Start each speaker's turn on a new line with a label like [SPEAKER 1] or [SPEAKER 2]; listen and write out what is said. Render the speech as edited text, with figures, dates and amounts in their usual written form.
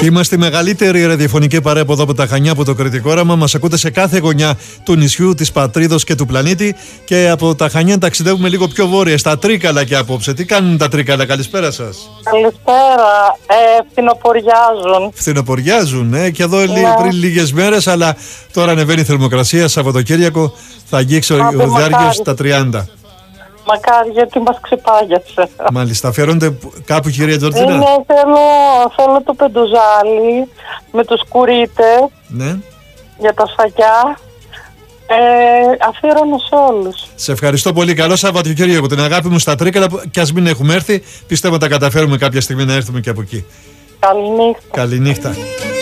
[SPEAKER 1] Και είμαστε η μεγαλύτερη ραδιοφωνική παρέα από εδώ από τα Χανιά, από το Κρητικό Όραμα. Μας ακούτε σε κάθε γωνιά του νησιού, της πατρίδος και του πλανήτη. Και από τα Χανιά ταξιδεύουμε λίγο πιο βόρεια, στα Τρίκαλα και απόψε. Τι κάνουν τα Τρίκαλα, καλησπέρα σας.
[SPEAKER 2] Καλησπέρα. Φθινοποριάζουν.
[SPEAKER 1] Φθινοποριάζουν, και εδώ πριν λίγες μέρες, αλλά τώρα ανεβαίνει η θερμοκρασία. Σαββατοκύριακο θα αγγίξει ο διάρκειος στα 30.
[SPEAKER 2] Μακάρι, γιατί μας ξεπάγιασε.
[SPEAKER 1] Μάλιστα. Αφιερώνεται κάπου, κυρία Τζορτζίνα?
[SPEAKER 2] Θέλω το πεντουζάλι με τους κουρίτες.
[SPEAKER 1] Ναι.
[SPEAKER 2] Για τα σφακιά. Αφιερώνω σε όλους.
[SPEAKER 1] Σε ευχαριστώ πολύ. Καλό Σαββατοκύριακο. Την αγάπη μου στα Τρίκαλα, και ας μην έχουμε έρθει, πιστεύω τα καταφέρουμε κάποια στιγμή να έρθουμε και από εκεί.
[SPEAKER 2] Καληνύχτα.
[SPEAKER 1] Καληνύχτα.